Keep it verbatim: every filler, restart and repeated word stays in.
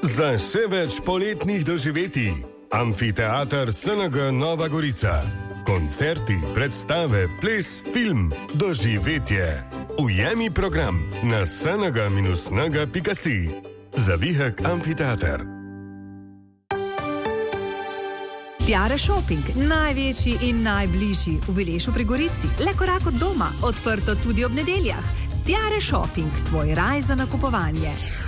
Za še več poletnih doživetij. Amfiteater S N G Nova Gorica. Koncerti, predstave, ples, film, doživetje. Ujemi program na s n g dash n g pika si. Zavihek Amfiteater. Tiare Shopping, največji in najbližji v Vilešu pri Gorici, le korak od doma, odprto tudi ob nedeljah. Tiare Shopping, tvoj raj za nakupovanje.